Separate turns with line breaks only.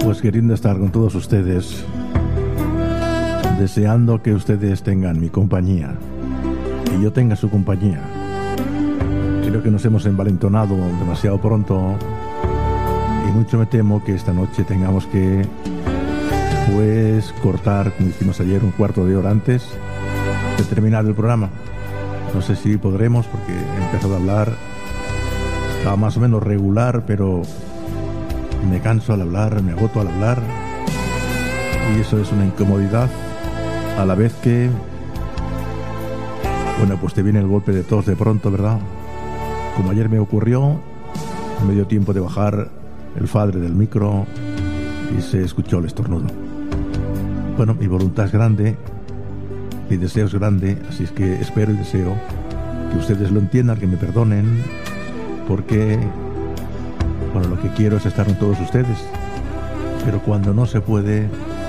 Pues queriendo estar con todos ustedes, deseando que ustedes tengan mi compañía y yo tenga su compañía. Creo que nos hemos envalentonado demasiado pronto y mucho me temo que esta noche tengamos que cortar, como hicimos ayer, un cuarto de hora antes de terminar el programa. No sé si podremos, porque he empezado a hablar, estaba más o menos regular, pero me canso al hablar, me agoto al hablar y eso es una incomodidad, a la vez que, bueno, pues te viene el golpe de tos de pronto, ¿verdad? Como ayer me ocurrió, me dio tiempo de bajar el fader del micro y se escuchó el estornudo. Bueno, mi voluntad es grande, mi deseo es grande, así es que espero y deseo que ustedes lo entiendan, que me perdonen, porque, bueno, lo que quiero es estar con todos ustedes, pero cuando no se puede,